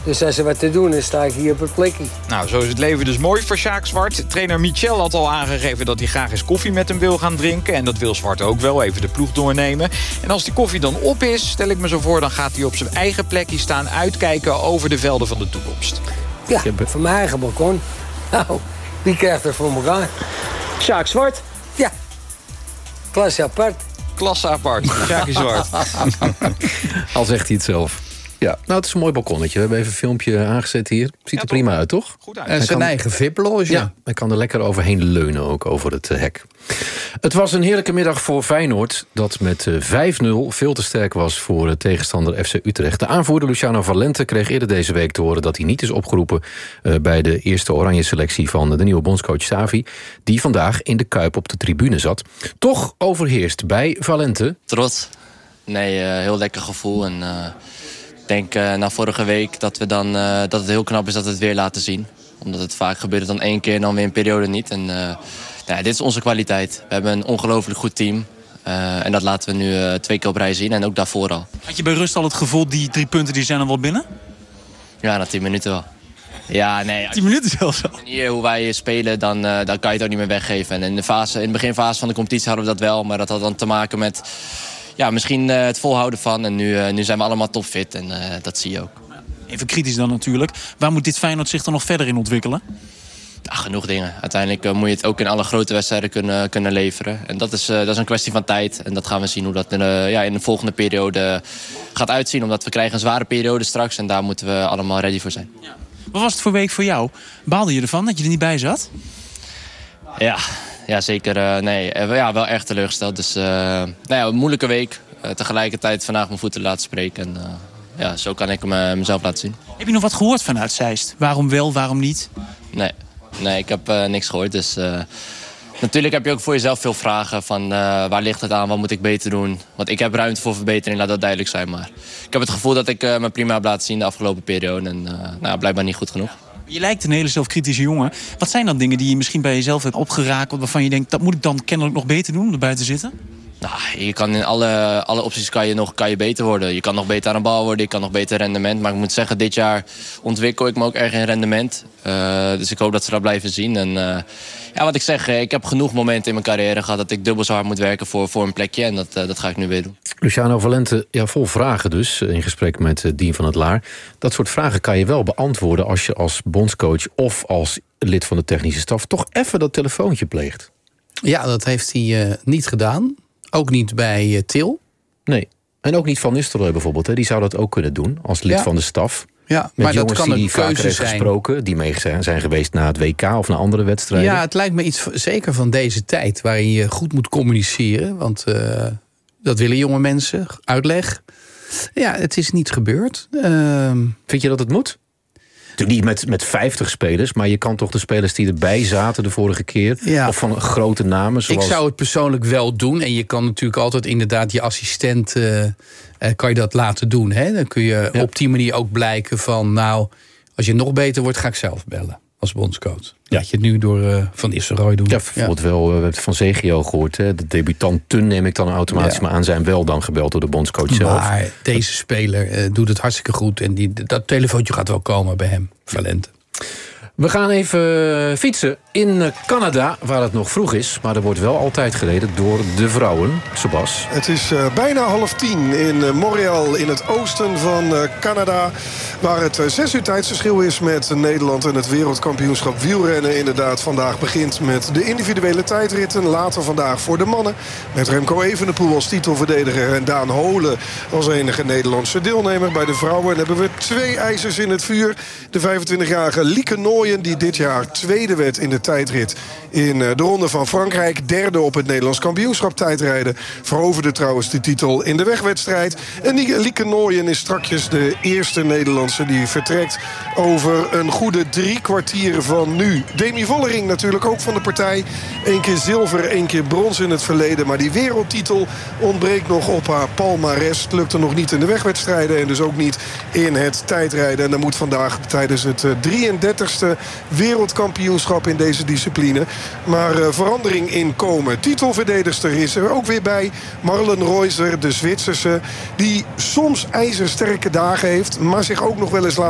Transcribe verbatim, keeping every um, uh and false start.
Dus als er wat te doen is, sta ik hier op het plekje. Nou, zo is het leven dus mooi voor Sjaak Zwart. Trainer Michel had al aangegeven dat hij graag eens koffie met hem wil gaan drinken. En dat wil Zwart ook wel, even de ploeg doornemen. En als die koffie dan op is, stel ik me zo voor... dan gaat hij op zijn eigen plekje staan uitkijken over de velden van de toekomst. Ja, van mijn eigen balkon. Nou, wie krijgt er voor elkaar? Sjaak Zwart. Ja, klasse apart. Klasse apart, Sjaak Zwart. Al zegt hij het zelf. Ja, nou, het is een mooi balkonnetje. We hebben even een filmpje aangezet hier. Ziet Ja, er prima uit, toch? Goed uit. En zijn kan- eigen V I P-loge. Ja, hij kan er lekker overheen leunen, ook over het eh, hek. Het was een heerlijke middag voor Feyenoord... dat met eh, vijf nul veel te sterk was voor eh, tegenstander F C Utrecht. De aanvoerder Luciano Valente kreeg eerder deze week te horen... dat hij niet is opgeroepen eh, bij de eerste oranje selectie... van de nieuwe bondscoach Xavi... die vandaag in de Kuip op de tribune zat. Toch overheerst bij Valente... Trots. Nee, uh, heel lekker gevoel. En uh, ik denk uh, na vorige week dat, we dan, uh, dat het heel knap is dat we het weer laten zien. Omdat het vaak gebeurt dan één keer en dan weer een periode niet. En uh, nou, dit is onze kwaliteit. We hebben een ongelooflijk goed team. Uh, en dat laten we nu uh, twee keer op rij zien en ook daarvoor al. Had je bij rust al het gevoel, die drie punten die zijn er wel binnen? Ja, na tien minuten wel. Ja, nee. tien minuten zelfs al. Hier, hoe wij spelen, dan, uh, dan kan je het ook niet meer weggeven. En in de, fase, in de beginfase van de competitie hadden we dat wel. Maar dat had dan te maken met ja, misschien uh, het volhouden van. En nu, uh, nu zijn we allemaal topfit en uh, dat zie je ook. Even kritisch dan natuurlijk. Waar moet dit Feyenoord zich dan nog verder in ontwikkelen? Ja, genoeg dingen. Uiteindelijk uh, moet je het ook in alle grote wedstrijden kunnen, kunnen leveren. En dat is, uh, dat is een kwestie van tijd. En dat gaan we zien hoe dat in de, ja, in de volgende periode gaat uitzien. Omdat we krijgen een zware periode straks. En daar moeten we allemaal ready voor zijn. Ja. Wat was het voor week voor jou? Baalde je ervan dat je er niet bij zat? Ja, ja zeker. Uh, nee, ja, wel erg teleurgesteld. Dus uh, nou ja, een moeilijke week. Uh, tegelijkertijd vandaag mijn voeten laten spreken. En uh, ja, zo kan ik me, mezelf laten zien. Heb je nog wat gehoord vanuit Zeist? Waarom wel, waarom niet? Nee, nee ik heb uh, niks gehoord. Dus uh, natuurlijk heb je ook voor jezelf veel vragen. Van uh, waar ligt het aan? Wat moet ik beter doen? Want ik heb ruimte voor verbetering, laat dat duidelijk zijn. Maar ik heb het gevoel dat ik uh, me prima heb laten zien de afgelopen periode. En uh, nou, blijkbaar niet goed genoeg. Je lijkt een hele zelfkritische jongen. Wat zijn dan dingen die je misschien bij jezelf hebt opgerakeld... waarvan je denkt, dat moet ik dan kennelijk nog beter doen om erbij te zitten? Nou, je kan in alle, alle opties kan je nog kan je beter worden. Je kan nog beter aan de bal worden, je kan nog beter rendement. Maar ik moet zeggen, dit jaar ontwikkel ik me ook erg in rendement. Uh, dus ik hoop dat ze dat blijven zien. En uh, ja, wat ik zeg, ik heb genoeg momenten in mijn carrière gehad... dat ik dubbel zo hard moet werken voor, voor een plekje. En dat, uh, dat ga ik nu weer doen. Luciano Valente, ja, vol vragen dus, in gesprek met uh, Dien van het Laar. Dat soort vragen kan je wel beantwoorden als je als bondscoach... of als lid van de technische staf toch even dat telefoontje pleegt. Ja, dat heeft hij uh, niet gedaan. Ook niet bij uh, Til. Nee, en ook niet Van Nistelrooy bijvoorbeeld. Hè. Die zou dat ook kunnen doen als lid Ja. van de staf. Ja, Met maar dat jongens kan die een hij vaker keuze heeft zijn. gesproken... die mee zijn zijn geweest na het W K of naar andere wedstrijden. Ja, het lijkt me iets, zeker van deze tijd... waarin je goed moet communiceren. Want uh, dat willen jonge mensen. Uitleg. Ja, het is niet gebeurd. Uh, Vind je dat het moet? Natuurlijk niet met, met vijftig spelers... maar je kan toch de spelers die erbij zaten de vorige keer... Ja. of van grote namen zoals... Ik zou het persoonlijk wel doen. En je kan natuurlijk altijd inderdaad je assistent... Uh, uh, kan je dat laten doen. Hè? Dan kun je Ja. op die manier ook blijken van... nou, als je nog beter wordt, ga ik zelf bellen. Als bondscoach. Ja. Laat je het nu door uh, Van Nistelrooy doen. Ja, bijvoorbeeld wel, we hebben van Zegio gehoord. Hè? De debutanten neem ik dan automatisch Ja. maar aan... zijn wel dan gebeld door de bondscoach zelf. Maar deze speler uh, doet het hartstikke goed. En die, dat telefoontje gaat wel komen bij hem, Valente. We gaan even fietsen in Canada, waar het nog vroeg is. Maar er wordt wel altijd gereden door de vrouwen. Sebas. Het is uh, bijna half tien in uh, Montreal, in het oosten van uh, Canada. Waar het uh, zes uur tijdsverschil is met Nederland. En het wereldkampioenschap wielrennen inderdaad vandaag begint met de individuele tijdritten. Later vandaag voor de mannen. Met Remco Evenepoel als titelverdediger. En Daan Holen als enige Nederlandse deelnemer. Bij de vrouwen hebben we twee ijzers in het vuur. De vijfentwintigjarige Lieke Nooyen, die dit jaar tweede werd in de tijdrit in de Ronde van Frankrijk. Derde op het Nederlands kampioenschap tijdrijden. Veroverde trouwens de titel in de wegwedstrijd. En Lieke Nooyen is strakjes de eerste Nederlandse die vertrekt over een goede drie kwartieren van nu. Demi Vollering natuurlijk ook van de partij. Eén keer zilver, één keer brons in het verleden. Maar die wereldtitel ontbreekt nog op haar palmares. Het lukte nog niet in de wegwedstrijden en dus ook niet in het tijdrijden. En dan moet vandaag tijdens het drieëndertigste wereldkampioenschap in deze discipline maar uh, verandering in komen. Titelverdedigster is er ook weer bij. Marlen Reuser, de Zwitserse, die soms ijzersterke dagen heeft, maar zich ook nog wel eens laat